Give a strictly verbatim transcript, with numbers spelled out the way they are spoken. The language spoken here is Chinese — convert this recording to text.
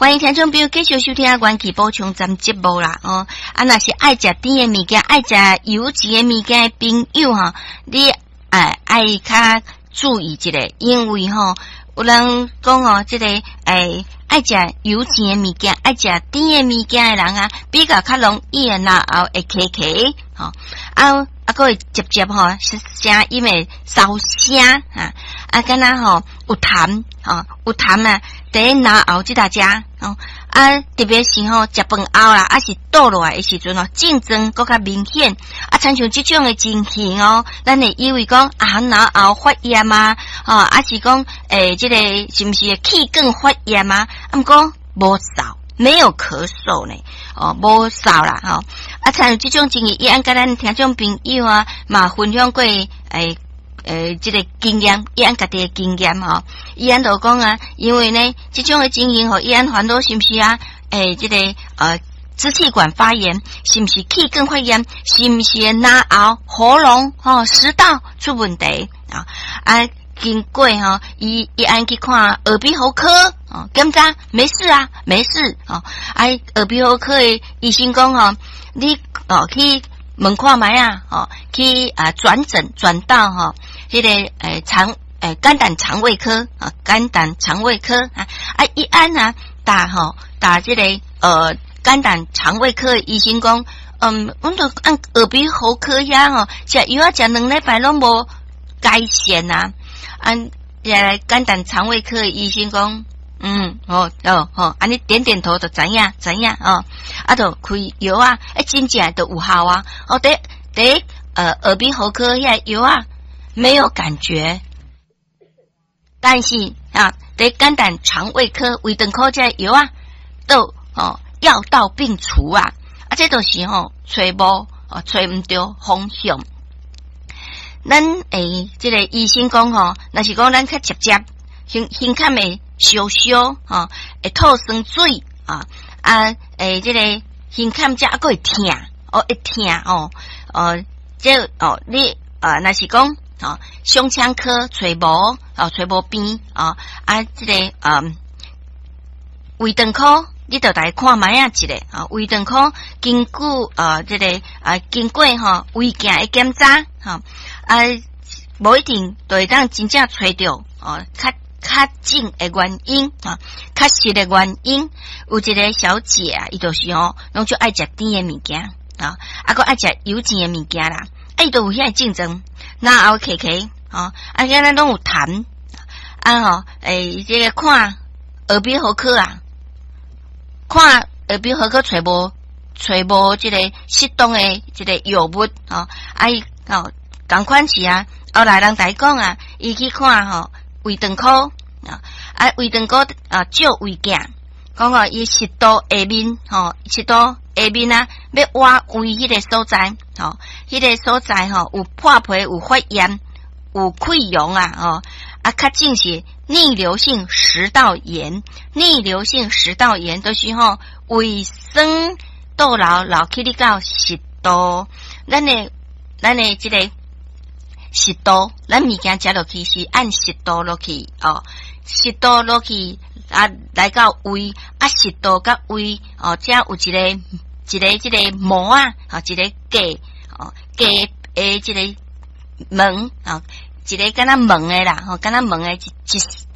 欢迎听众朋友继续收听元气补充咱节目啦哦。啊，若是爱食甜的物件、爱食油脂的物件的朋友哈，你哎爱较注意一下，因为吼有人讲哦，这个哎爱食油脂的物件、爱食甜的物件的人啊，比较较容易啊，然后会咳咳吼啊。啊，个会直接吼，是声音会烧声啊！啊，敢若吼有痰吼，有痰啊！第一拿后即大家哦，啊，特别是吼食饭后啦，啊是倒落来的时阵哦，竞争更较明显。啊，参像即种的情形哦，咱会以为讲啊拿后发炎啊，哦，啊是讲诶，即、这个是毋是气管发炎啊？啊，毋过无扫。没有咳嗽呢，哦，无扫啦，吼、哦，啊，参有这种情形，伊按甲咱听众朋友啊，嘛分享过诶诶，呃，这个经验，伊按家己的经验吼，伊按就讲啊，因为呢，这种的情形吼，伊按烦恼是毋是啊？诶，这个呃，支气管发炎，是毋是气管发炎，是毋是哪喉喉咙吼食道出问题啊？啊。经过哈，伊伊按去看耳鼻喉科哦，检查没事啊，没事哦。哎，耳鼻喉科的医生讲吼，你哦去问看卖啊，哦去啊转诊转到哈，迄、那个诶肠诶肝胆肠胃科啊，肝胆肠胃科啊，啊一按啊打吼打这个呃肝胆肠胃科的医生讲，嗯，阮都按耳鼻喉科遐吼，食药啊食两礼拜拢无改善啊。按来肝胆肠胃科的医生讲，嗯，哦哦哦，安尼点点头就知影知影哦，啊，就开药啊，哎，真正都有效啊。哦，第第呃耳鼻喉科遐药啊，没有感觉，但是啊，第肝胆肠胃科胃肠科这药啊，都哦药到病除啊，啊，这都是吼找无哦找唔到方向。咱诶，这个医生讲吼，若是讲咱较直接，胸胸腔会烧烧吼，会吐酸水啊啊诶，这个胸腔只还佫会痛哦，会痛哦哦，这哦你啊，若是讲哦，胸腔科找无哦，找无边啊啊，这个啊胃肠科。你就来看卖啊一个啊，胃肠科经过呃这个啊经过吼胃镜的检查哈啊，无一定就会当真正找到哦，较较正的原因啊，确实的原因。有一个小姐啊，伊就是哦，拢就爱食甜的物件啊，啊个爱食油脂的物件啦，啊伊都有遐个竞争，然后咳咳啊，啊现在拢有痰啊吼，诶，这个看耳鼻喉科啊。看耳鼻喉科找无找无即个适当的即个药物吼，啊伊吼同款是啊，后来人来讲啊，伊去看吼胃肠科啊，啊胃肠科啊照胃镜，讲哦伊食道下面吼，食道下面啊要挖胃迄个所在吼，迄个所在吼有破皮有发炎有溃疡啊吼。啊，较正是逆流性食道炎，逆流性食道炎都是吼胃酸倒流流去你到食道，咱的咱的这个食道，咱物件食落去是按食道落去哦，食道落去啊来到胃，啊食道甲胃哦，这有一个一个这个膜啊，啊一个隔哦隔诶这个门啊。一个敢若门的啦，吼，敢若门的一一